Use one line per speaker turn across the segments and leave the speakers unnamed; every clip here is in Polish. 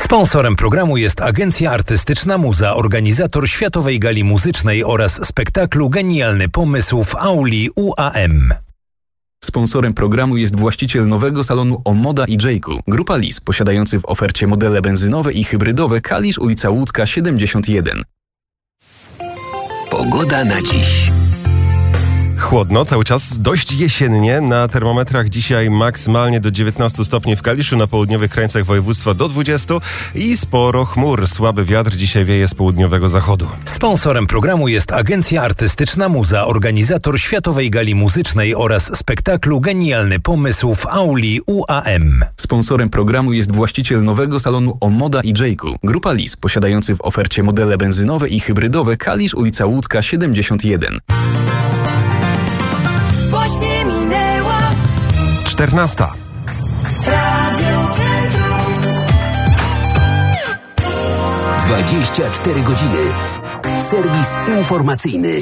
Sponsorem programu jest Agencja Artystyczna Muza, organizator Światowej Gali Muzycznej oraz spektaklu Genialny Pomysł w auli UAM.
Sponsorem programu jest właściciel nowego salonu Omoda i Jayku, Grupa Lis, posiadający w ofercie modele benzynowe i hybrydowe Kalisz, ulica Łódzka 71.
Pogoda na dziś.
Chłodno, cały czas dość jesiennie. Na termometrach dzisiaj maksymalnie do 19 stopni w Kaliszu, na południowych krańcach województwa do 20 i sporo chmur. Słaby wiatr dzisiaj wieje z południowego zachodu.
Sponsorem programu jest Agencja Artystyczna Muza, organizator Światowej Gali Muzycznej oraz spektaklu Genialny Pomysł w auli UAM.
Sponsorem programu jest właściciel nowego salonu Omoda i Jayku, Grupa Lis, posiadający w ofercie modele benzynowe i hybrydowe Kalisz, ulica Łódzka 71.
Właśnie minęła
14.
Radio Centrum.
24 godziny. Serwis informacyjny.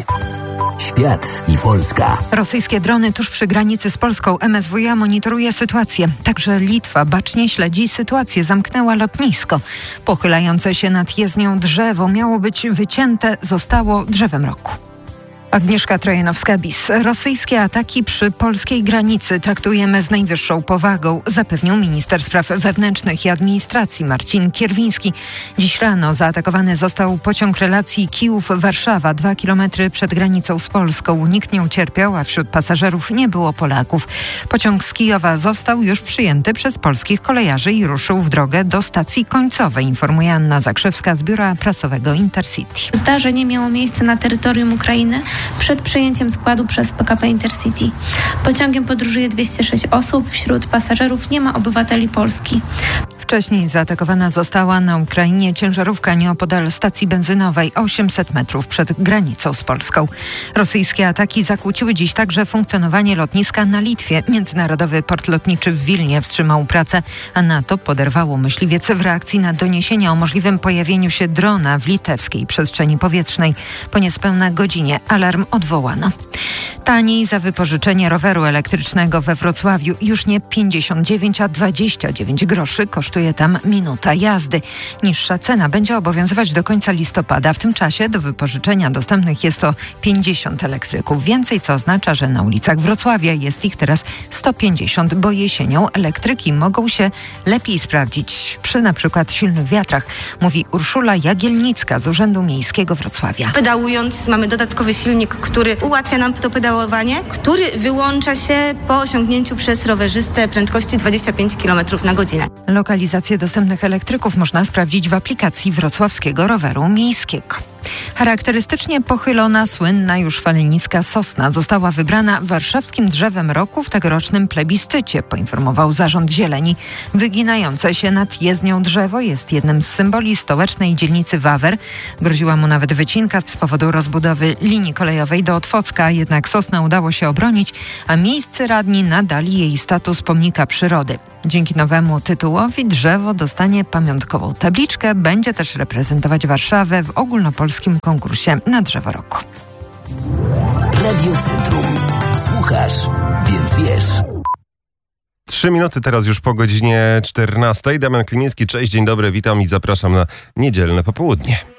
Świat i Polska.
Rosyjskie drony tuż przy granicy z Polską. MSWiA monitoruje sytuację. Także Litwa bacznie śledzi sytuację. Zamknęła lotnisko. Pochylające się nad jezdnią drzewo miało być wycięte, zostało drzewem roku. Agnieszka Trojanowska-Bis. Rosyjskie ataki przy polskiej granicy traktujemy z najwyższą powagą, zapewnił minister spraw wewnętrznych i administracji Marcin Kierwiński. Dziś rano zaatakowany został pociąg relacji Kijów-Warszawa, 2 kilometry przed granicą z Polską. Nikt nie ucierpiał, a wśród pasażerów nie było Polaków. Pociąg z Kijowa został już przyjęty przez polskich kolejarzy i ruszył w drogę do stacji końcowej, informuje Anna Zakrzewska z biura prasowego Intercity.
Zdarzenie miało miejsce na terytorium Ukrainy przed przyjęciem składu przez PKP Intercity. Pociągiem podróżuje 206 osób, wśród pasażerów nie ma obywateli Polski.
Wcześniej zaatakowana została na Ukrainie ciężarówka nieopodal stacji benzynowej 800 metrów przed granicą z Polską. Rosyjskie ataki zakłóciły dziś także funkcjonowanie lotniska na Litwie. Międzynarodowy port lotniczy w Wilnie wstrzymał pracę, a NATO poderwało myśliwiec w reakcji na doniesienia o możliwym pojawieniu się drona w litewskiej przestrzeni powietrznej. Po niespełna godzinie alarm odwołano. Taniej za wypożyczenie roweru elektrycznego we Wrocławiu. Już nie 59, a 29 groszy kosztuje tam minuta jazdy. Niższa cena będzie obowiązywać do końca listopada. W tym czasie do wypożyczenia dostępnych jest to 50 elektryków. Więcej, co oznacza, że na ulicach Wrocławia jest ich teraz 150, bo jesienią elektryki mogą się lepiej sprawdzić przy na przykład silnych wiatrach, mówi Urszula Jagielnicka z Urzędu Miejskiego Wrocławia.
Pedałując mamy dodatkowy silnik, który ułatwia nam to pedałowanie, który wyłącza się po osiągnięciu przez rowerzystę prędkości 25 km na godzinę.
Lokalizację dostępnych elektryków można sprawdzić w aplikacji wrocławskiego roweru miejskiego. Charakterystycznie pochylona, słynna już falenicka sosna została wybrana warszawskim drzewem roku w tegorocznym plebiscycie, poinformował Zarząd Zieleni. Wyginające się nad jezdnią drzewo jest jednym z symboli stołecznej dzielnicy Wawer. Groziła mu nawet wycinka z powodu rozbudowy linii kolejowej do Otwocka, jednak sosnę udało się obronić, a miejscy radni nadali jej status pomnika przyrody. Dzięki nowemu tytułowi drzewo dostanie pamiątkową tabliczkę, będzie też reprezentować Warszawę w ogólnopolskim konkursie na drzewo roku.
Radio Centrum. Słuchasz, więc wiesz.
3 minuty teraz już po godzinie 14. Damian Klimiński, cześć, dzień dobry, witam i zapraszam na niedzielne popołudnie.